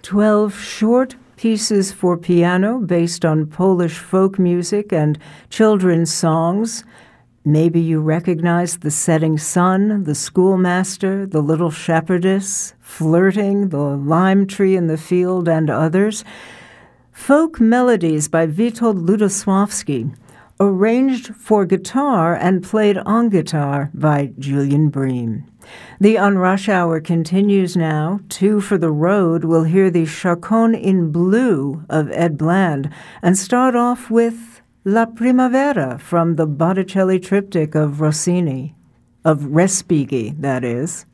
12 short pieces for piano based on Polish folk music and children's songs. Maybe you recognize The Setting Sun, The Schoolmaster, The Little Shepherdess, Flirting, The Lime Tree in the Field, and others. Folk melodies by Witold Lutosławski, arranged for guitar and played on guitar by Julian Bream. The On Rush Hour continues now. Two for the road. We'll hear the Chaconne in Blue of Ed Bland and start off with La Primavera from the Botticelli triptych of Rossini, of Respighi, that is.